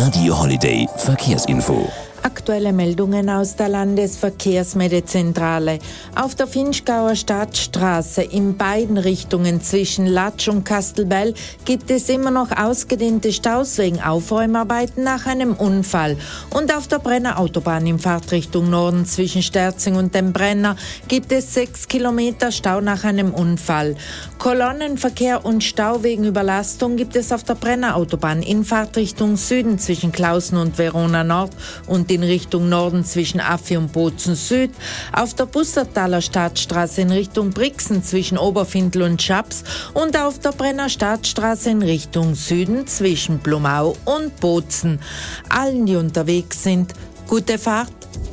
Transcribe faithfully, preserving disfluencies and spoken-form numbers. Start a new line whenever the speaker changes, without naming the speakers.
Radio Holiday Verkehrsinfo.
Aktuelle Meldungen aus der Landesverkehrsmeldezentral. Auf der Vinschgauer Stadtstraße in beiden Richtungen zwischen Latsch und Kastelbell gibt es immer noch ausgedehnte Staus wegen Aufräumarbeiten nach einem Unfall. Und auf der Brenner Autobahn in Fahrtrichtung Norden zwischen Sterzing und dem Brenner gibt es sechs Kilometer Stau nach einem Unfall. Kolonnenverkehr und Stau wegen Überlastung gibt es auf der Brenner Autobahn in Fahrtrichtung Süden zwischen Klausen und Verona Nord und in Richtung Norden zwischen Affi und Bozen Süd, auf der Bussertaler Stadtstraße in Richtung Brixen zwischen Oberfindl und Schaps und auf der Brenner Stadtstraße in Richtung Süden zwischen Blumau und Bozen. Allen, die unterwegs sind, gute Fahrt.